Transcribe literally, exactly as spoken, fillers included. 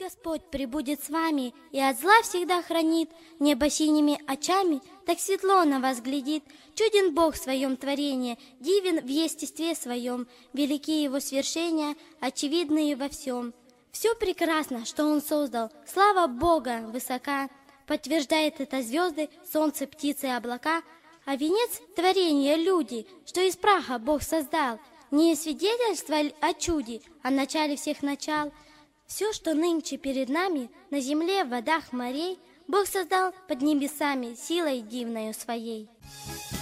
Господь пребудет с вами и от зла всегда хранит, небо синими очами так светло на вас глядит. Чуден Бог в своем творении, дивен в естестве своем, велики его свершения, очевидные во всем. Все прекрасно, что Он создал, слава Бога высока, подтверждает это звезды, солнце, птицы, облака. А венец творения люди, что из праха Бог создал, не свидетельство о чуде, о начале всех начал. Все, что нынче перед нами, на земле, в водах морей, Бог создал под небесами силой дивною своей.